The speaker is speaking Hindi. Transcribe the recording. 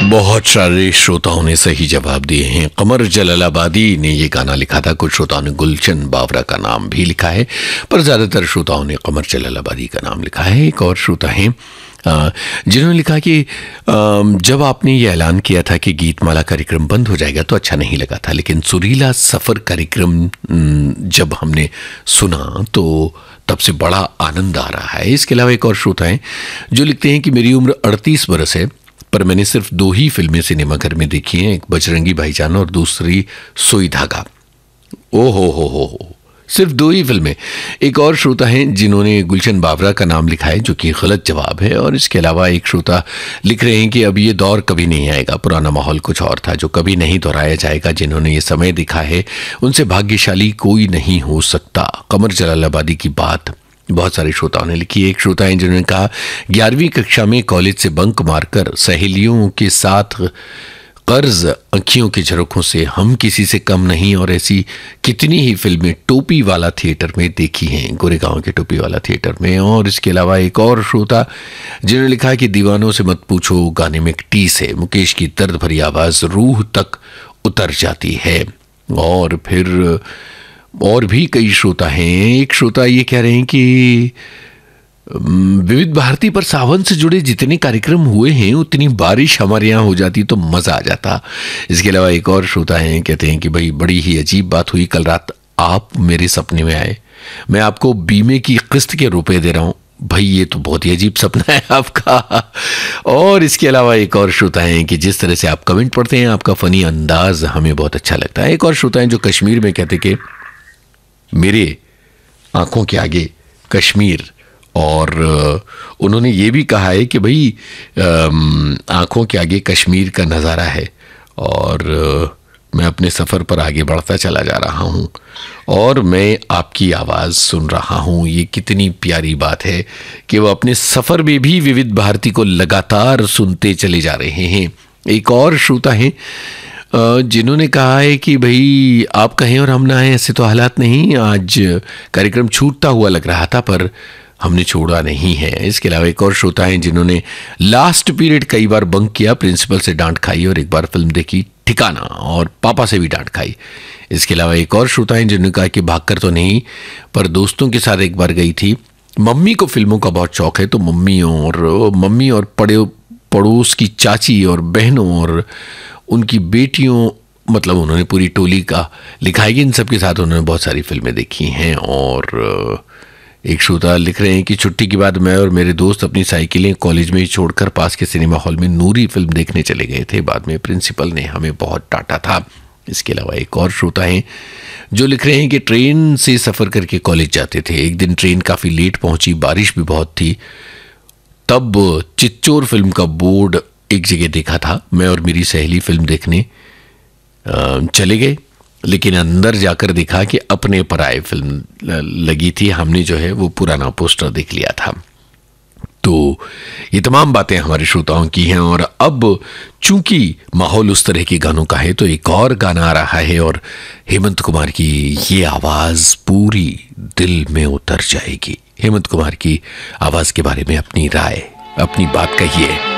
बहुत सारे श्रोताओं ने सही जवाब दिए हैं। कमर जलालाबादी ने ये गाना लिखा था, कुछ श्रोताओं ने गुलशन बावरा का नाम भी लिखा है, पर ज़्यादातर श्रोताओं ने कमर जलालाबादी का नाम लिखा है। एक और श्रोता हैं जिन्होंने लिखा कि जब आपने ये ऐलान किया था कि गीतमाला कार्यक्रम बंद हो जाएगा तो अच्छा नहीं लगा था, लेकिन सुरीला सफ़र कार्यक्रम जब हमने सुना तो तब से बड़ा आनंद आ रहा है। इसके अलावा एक और श्रोता हैं जो लिखते हैं कि मेरी उम्र 38 बरस है, पर मैंने सिर्फ 2 ही फिल्में सिनेमाघर में देखी हैं, एक बजरंगी भाईजान और दूसरी सोई धागा। ओ हो, सिर्फ 2 ही फिल्में। एक और श्रोता हैं जिन्होंने गुलशन बावरा का नाम लिखा है, जो कि गलत जवाब है। और इसके अलावा एक श्रोता लिख रहे हैं कि अब ये दौर कभी नहीं आएगा, पुराना माहौल कुछ और था जो कभी नहीं दोहराया जाएगा। जिन्होंने ये समय दिखा है उनसे भाग्यशाली कोई नहीं हो सकता। कमर जलालाबादी की बात बहुत सारे श्रोताओं ने लिखी। एक श्रोता हैं जिन्होंने कहा 11वीं कक्षा में कॉलेज से बंक मारकर सहेलियों के साथ कर्ज आँखियों की झरोखों से हम किसी से कम नहीं और ऐसी कितनी ही फिल्में टोपी वाला थिएटर में देखी हैं, गोरेगांव के टोपी वाला थिएटर में। और इसके अलावा एक और श्रोता जिन्होंने लिखा कि दीवानों से मत पूछो गाने में एक टीस है, मुकेश की दर्द भरी आवाज़ रूह तक उतर जाती है। और फिर और भी कई श्रोता हैं। एक श्रोता ये कह रहे हैं कि विविध भारती पर सावन से जुड़े जितने कार्यक्रम हुए हैं उतनी बारिश हमारे यहाँ हो जाती तो मज़ा आ जाता। इसके अलावा एक और श्रोता हैं, कहते हैं कि भाई बड़ी ही अजीब बात हुई, कल रात आप मेरे सपने में आए, मैं आपको बीमे की किस्त के रुपए दे रहा हूँ। भाई ये तो बहुत ही अजीब सपना है आपका। और इसके अलावा एक और श्रोता हैं कि जिस तरह से आप कमेंट पढ़ते हैं, आपका फ़नी अंदाज हमें बहुत अच्छा लगता है। एक और श्रोता हैं जो कश्मीर में कहते कि मेरे आंखों के आगे कश्मीर, और उन्होंने ये भी कहा है कि भाई आंखों के आगे कश्मीर का नज़ारा है और मैं अपने सफ़र पर आगे बढ़ता चला जा रहा हूँ और मैं आपकी आवाज़ सुन रहा हूँ। ये कितनी प्यारी बात है कि वो अपने सफ़र में भी विविध भारती को लगातार सुनते चले जा रहे हैं। एक और श्रोता हैं जिन्होंने कहा है कि भाई आप कहें और हम ना आए, ऐसे तो हालात नहीं। आज कार्यक्रम छूटता हुआ लग रहा था पर हमने छोड़ा नहीं है। इसके अलावा एक और श्रोता हैं जिन्होंने लास्ट पीरियड कई बार बंक किया, प्रिंसिपल से डांट खाई और एक बार फिल्म देखी ठिकाना और पापा से भी डांट खाई। इसके अलावा एक और श्रोता हैं जिन्होंने कहा कि भागकर तो नहीं पर दोस्तों के साथ एक बार गई थी। मम्मी को फिल्मों का बहुत शौक है तो मम्मी और पड़ोस की चाची और बहनों और उनकी बेटियों, मतलब उन्होंने पूरी टोली का लिखा है कि इन सब के साथ उन्होंने बहुत सारी फिल्में देखी हैं। और एक श्रोता लिख रहे हैं कि छुट्टी के बाद मैं और मेरे दोस्त अपनी साइकिलें कॉलेज में ही छोड़कर पास के सिनेमा हॉल में नूरी फिल्म देखने चले गए थे। बाद में प्रिंसिपल ने हमें बहुत डांटा था। इसके अलावा एक और श्रोता हैं जो लिख रहे हैं कि ट्रेन से सफ़र करके कॉलेज जाते थे। एक दिन ट्रेन काफ़ी लेट पहुंची, बारिश भी बहुत थी, तब चिच्चोर फिल्म का बोर्ड एक जगह देखा था। मैं और मेरी सहेली फिल्म देखने चले गए, लेकिन अंदर जाकर देखा कि अपने पराये फिल्म लगी थी। हमने जो है वो पुराना पोस्टर देख लिया था। तो ये तमाम बातें हमारे श्रोताओं की हैं। और अब चूंकि माहौल उस तरह के गानों का है तो एक और गाना आ रहा है और हेमंत कुमार की ये आवाज़ पूरी दिल में उतर जाएगी। हेमंत कुमार की आवाज़ के बारे में अपनी राय, अपनी बात कहिए।